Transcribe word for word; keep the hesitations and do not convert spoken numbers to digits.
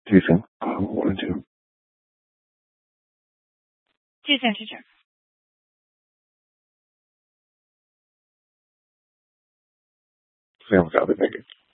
Do you think I wanted to? Two sentences. Sam got it, thank you.